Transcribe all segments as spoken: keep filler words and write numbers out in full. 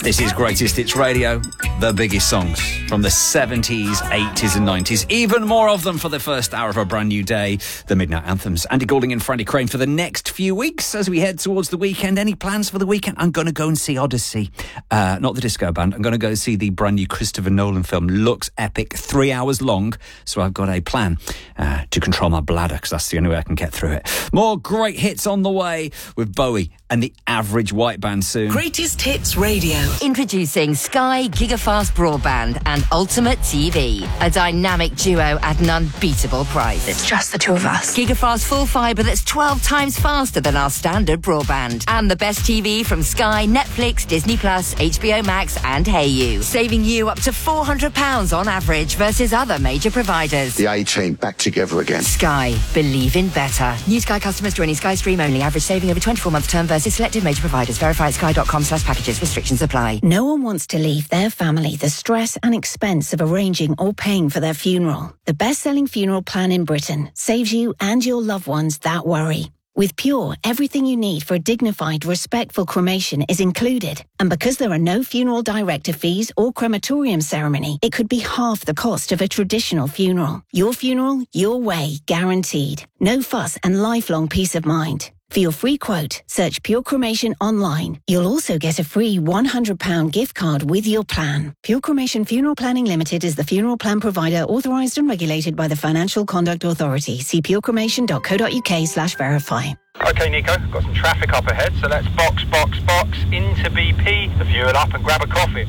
This is Greatest Hits Radio, the biggest songs from the seventies, eighties and nineties. Even more of them for the first hour of a brand new day. The Midnight Anthems. Andy Goulding and Frankie Crane for the next few weeks as we head towards the weekend. Any plans for the weekend? I'm going to go and see Odyssey. Uh, not the disco band. I'm going to go see the brand new Christopher Nolan film. Looks epic. Three hours long. So I've got a plan uh, to control my bladder because that's the only way I can get through it. More great hits on the way with Bowie and the Average White Band soon. Greatest Hits Radio. Introducing Sky Gigafast Broadband and Ultimate T V. A dynamic duo at an unbeatable price. It's just the two of us. Gigafast full fibre that's twelve times faster than our standard broadband. And the best T V from Sky, Netflix, Disney Plus, H B O Max and Hey You. Saving you up to four hundred pounds on average versus other major providers. The A-Team back together again. Sky. Believe in better. New Sky customers joining Sky Stream only. Average saving over twenty-four month term versus selected major providers. Verify at sky.com slash packages. Restrictions apply. No one wants to leave their family the stress and expense of arranging or paying for their funeral. The best-selling funeral plan in Britain saves you and your loved ones that worry. With Pure, everything you need for a dignified, respectful cremation is included. And because there are no funeral director fees or crematorium ceremony, it could be half the cost of a traditional funeral. Your funeral, your way, guaranteed. No fuss and lifelong peace of mind. For your free quote, search Pure Cremation online. You'll also get a free one hundred pounds gift card with your plan. Pure Cremation Funeral Planning Limited is the funeral plan provider authorised and regulated by the Financial Conduct Authority. See purecremation.co.uk slash verify. OK, Nico, got some traffic up ahead, so let's box, box, box into B P, the fuel up and grab a coffee.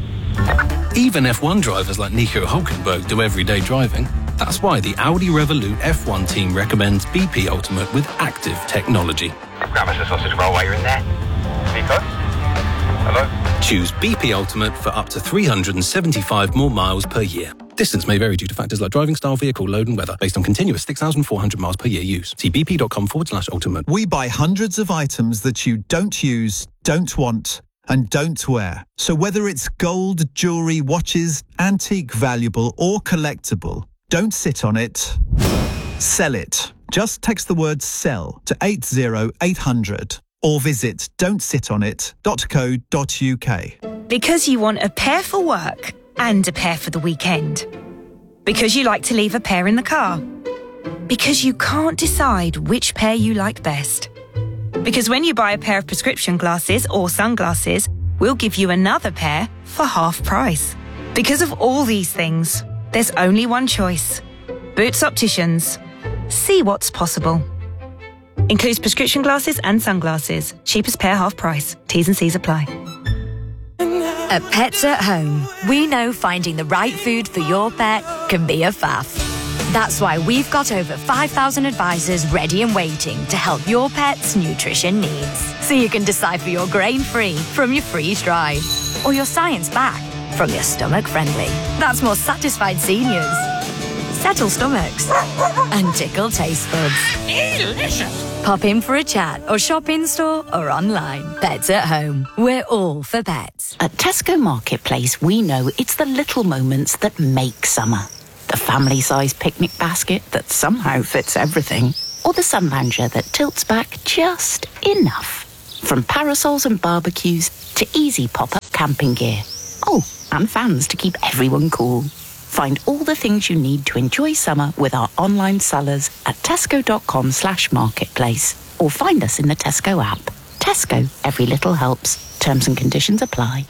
Even F one drivers like Nico Hulkenberg do everyday driving. That's why the Audi Revolut F one team recommends B P Ultimate with active technology. Grab us a sausage roll while you're in there. Nico? Hello? Choose B P Ultimate for up to three hundred seventy-five more miles per year. Distance may vary due to factors like driving style, vehicle load and weather, based on continuous six thousand four hundred miles per year use. See bp.com forward slash ultimate. We buy hundreds of items that you don't use, don't want, and don't wear. So whether it's gold, jewellery, watches, antique, valuable or collectible, don't sit on it. Sell it. Just text the word SELL to eight zero eight hundred or visit don't sit on it dot co dot uk. Because you want a pair for work and a pair for the weekend. Because you like to leave a pair in the car. Because you can't decide which pair you like best. Because when you buy a pair of prescription glasses or sunglasses, we'll give you another pair for half price. Because of all these things, there's only one choice. Boots Opticians. See what's possible. Includes prescription glasses and sunglasses. Cheapest pair half price. T's and C's apply. At Pets at Home, we know finding the right food for your pet can be a faff. That's why we've got over five thousand advisors ready and waiting to help your pet's nutrition needs. So you can decipher your grain-free from your freeze-dried, or your science-back from your stomach-friendly. That's more satisfied seniors, settle stomachs, and tickle taste buds. Delicious! Pop in for a chat or shop in-store or online. Pets at Home. We're all for pets. At Tesco Marketplace, we know it's the little moments that make summer. The family-sized picnic basket that somehow fits everything. Or the sun lounger that tilts back just enough. From parasols and barbecues to easy pop-up camping gear. Oh, and fans to keep everyone cool. Find all the things you need to enjoy summer with our online sellers at tesco.com slash marketplace. Or find us in the Tesco app. Tesco, every little helps. Terms and conditions apply.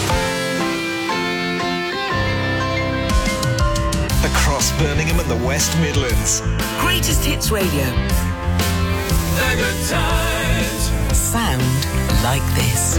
Across Birmingham and the West Midlands. Greatest Hits Radio. The good times. Sound like this.